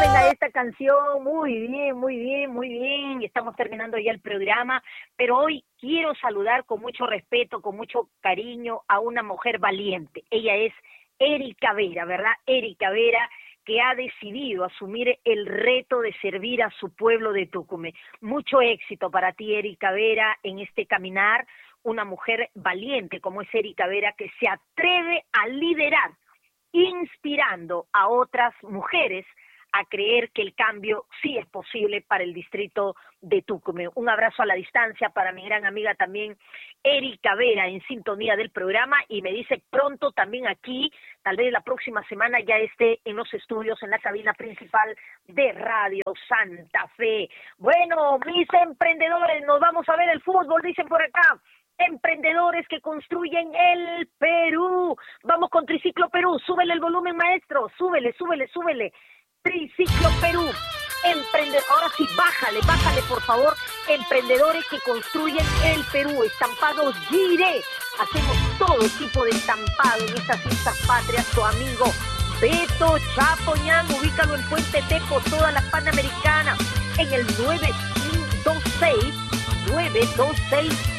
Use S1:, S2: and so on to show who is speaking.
S1: tenga esta canción. Muy bien, muy bien, muy bien. Estamos terminando ya el programa, pero hoy quiero saludar con mucho respeto, con mucho cariño a una mujer valiente. Ella es Erika Vera, ¿verdad? Erika Vera, que ha decidido asumir el reto de servir a su pueblo de Tucumán. Mucho éxito para ti, Erika Vera, en este caminar. Una mujer valiente como es Erika Vera, que se atreve a liderar, inspirando a otras mujeres a creer que el cambio sí es posible para el distrito de Tucumán. Un abrazo a la distancia para mi gran amiga también, Erika Vera, en sintonía del programa, y me dice pronto también aquí, tal vez la próxima semana ya esté en los estudios, en la cabina principal de Radio Santa Fe. Bueno, mis emprendedores, nos vamos a ver el fútbol, dicen por acá. Emprendedores que construyen el Perú. Vamos con Triciclo Perú. Súbele el volumen, maestro. Súbele, súbele, súbele. Triciclo Perú. Ahora sí, bájale, por favor. Emprendedores que construyen el Perú. Estampados Gire. Hacemos todo tipo de estampado en estas fiestas patrias. Tu amigo Beto Chapoñán, ubícalo en Puente Teco, toda la Panamericana, en el 926